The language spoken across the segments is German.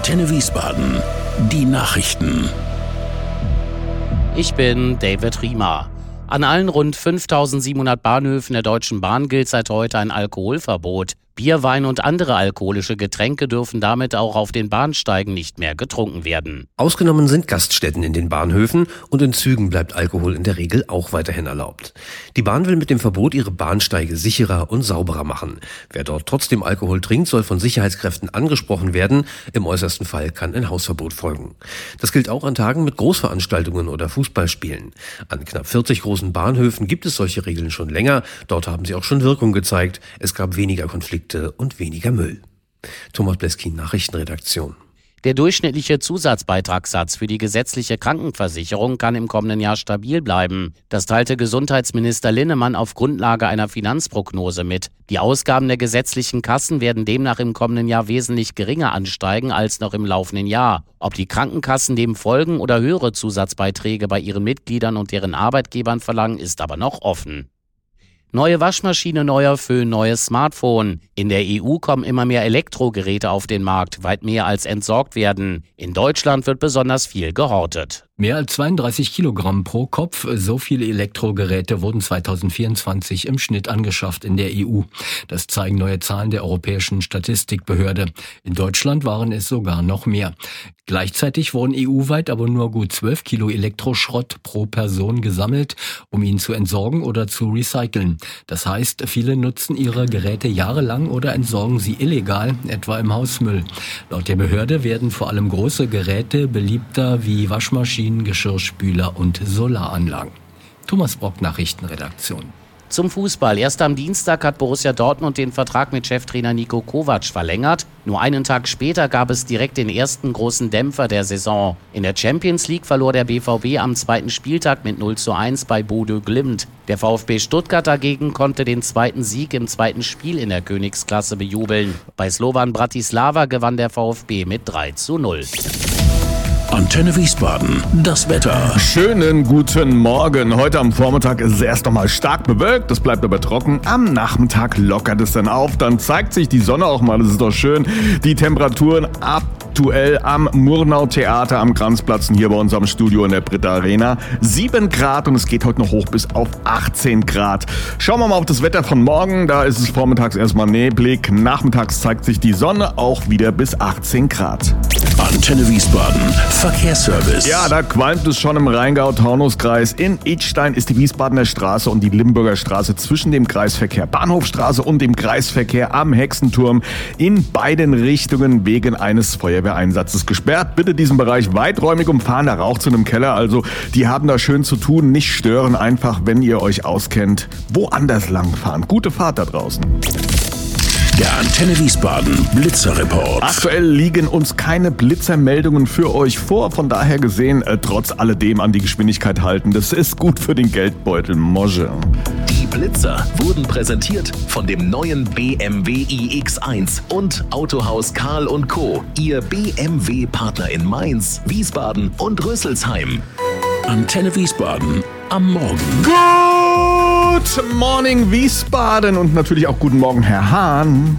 Antenne Wiesbaden. Die Nachrichten. Ich bin David Riemer. An allen rund 5.700 Bahnhöfen der Deutschen Bahn gilt seit heute ein Alkoholverbot. Bier, Wein und andere alkoholische Getränke dürfen damit auch auf den Bahnsteigen nicht mehr getrunken werden. Ausgenommen sind Gaststätten in den Bahnhöfen und in Zügen bleibt Alkohol in der Regel auch weiterhin erlaubt. Die Bahn will mit dem Verbot ihre Bahnsteige sicherer und sauberer machen. Wer dort trotzdem Alkohol trinkt, soll von Sicherheitskräften angesprochen werden. Im äußersten Fall kann ein Hausverbot folgen. Das gilt auch an Tagen mit Großveranstaltungen oder Fußballspielen. An knapp 40 großen Bahnhöfen gibt es solche Regeln schon länger. Dort haben sie auch schon Wirkung gezeigt. Es gab weniger Konflikte und weniger Müll. Thomas Bleskin, Nachrichtenredaktion. Der durchschnittliche Zusatzbeitragssatz für die gesetzliche Krankenversicherung kann im kommenden Jahr stabil bleiben. Das teilte Gesundheitsminister Linnemann auf Grundlage einer Finanzprognose mit. Die Ausgaben der gesetzlichen Kassen werden demnach im kommenden Jahr wesentlich geringer ansteigen als noch im laufenden Jahr. Ob die Krankenkassen dem folgen oder höhere Zusatzbeiträge bei ihren Mitgliedern und deren Arbeitgebern verlangen, ist aber noch offen. Neue Waschmaschine, neuer Föhn, neues Smartphone. In der EU kommen immer mehr Elektrogeräte auf den Markt, weit mehr als entsorgt werden. In Deutschland wird besonders viel gehortet. Mehr als 32 Kilogramm pro Kopf, so viele Elektrogeräte wurden 2024 im Schnitt angeschafft in der EU. Das zeigen neue Zahlen der Europäischen Statistikbehörde. In Deutschland waren es sogar noch mehr. Gleichzeitig wurden EU-weit aber nur gut 12 Kilo Elektroschrott pro Person gesammelt, um ihn zu entsorgen oder zu recyceln. Das heißt, viele nutzen ihre Geräte jahrelang oder entsorgen sie illegal, etwa im Hausmüll. Laut der Behörde werden vor allem große Geräte beliebter wie Waschmaschinen, Geschirrspüler und Solaranlagen. Thomas Brock, Nachrichtenredaktion. Zum Fußball. Erst am Dienstag hat Borussia Dortmund den Vertrag mit Cheftrainer Niko Kovac verlängert. Nur einen Tag später gab es direkt den ersten großen Dämpfer der Saison. In der Champions League verlor der BVB am zweiten Spieltag mit 0:1 bei Bodø Glimt. Der VfB Stuttgart dagegen konnte den zweiten Sieg im zweiten Spiel in der Königsklasse bejubeln. Bei Slovan Bratislava gewann der VfB mit 3:0. Antenne Wiesbaden. Das Wetter. Schönen guten Morgen. Heute am Vormittag ist es erst einmal stark bewölkt, es bleibt aber trocken. Am Nachmittag lockert es dann auf, dann zeigt sich die Sonne auch mal, das ist doch schön. Die Temperaturen aktuell am Murnau-Theater am Kranzplatz hier bei uns am Studio in der Britta Arena 7 Grad und es geht heute noch hoch bis auf 18 Grad. Schauen wir mal auf das Wetter von morgen, da ist es vormittags erstmal neblig, nachmittags zeigt sich die Sonne auch wieder bis 18 Grad. Antenne Wiesbaden. Verkehrsservice. Ja, da qualmt es schon im Rheingau-Taunus-Kreis. In Idstein ist die Wiesbadener Straße und die Limburger Straße zwischen dem Kreisverkehr Bahnhofstraße und dem Kreisverkehr am Hexenturm in beiden Richtungen wegen eines Feuerwehreinsatzes gesperrt. Bitte diesen Bereich weiträumig umfahren, da raucht es in einem Keller. Also die haben da schön zu tun, nicht stören, einfach, wenn ihr euch auskennt, woanders langfahren. Gute Fahrt da draußen. Der Antenne Wiesbaden Blitzerreport. Aktuell liegen uns keine Blitzermeldungen für euch vor. Von daher gesehen, trotz alledem an die Geschwindigkeit halten. Das ist gut für den Geldbeutel. Mosche. Die Blitzer wurden präsentiert von dem neuen BMW iX1 und Autohaus Karl & Co. Ihr BMW-Partner in Mainz, Wiesbaden und Rüsselsheim. Antenne Wiesbaden am Morgen. Good Morning Wiesbaden und natürlich auch guten Morgen, Herr Hahn.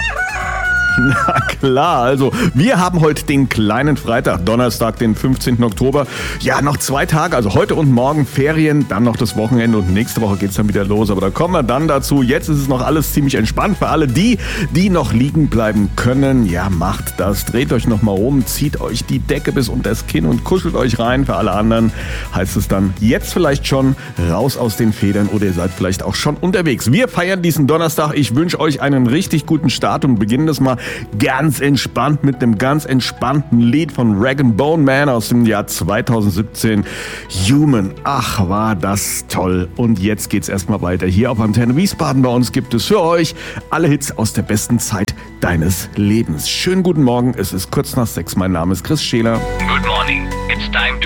Na klar, also wir haben heute den kleinen Freitag, Donnerstag, den 15. Oktober. Ja, noch 2 Tage, also heute und morgen Ferien, dann noch das Wochenende und nächste Woche geht's dann wieder los. Aber da kommen wir dann dazu. Jetzt ist es noch alles ziemlich entspannt für alle die noch liegen bleiben können. Ja, macht das. Dreht euch nochmal um, zieht euch die Decke bis unter das Kinn und kuschelt euch rein. Für alle anderen heißt es dann jetzt vielleicht schon raus aus den Federn oder ihr seid vielleicht auch schon unterwegs. Wir feiern diesen Donnerstag. Ich wünsche euch einen richtig guten Start und beginnen das mal ganz entspannt mit einem ganz entspannten Lied von Rag & Bone Man aus dem Jahr 2017. Human. Ach, war das toll. Und jetzt geht's erstmal weiter hier auf Antenne Wiesbaden. Bei uns gibt es für euch alle Hits aus der besten Zeit deines Lebens. Schönen guten Morgen. Es ist kurz nach 6. Mein Name ist Chris Scheler. Good morning. It's time to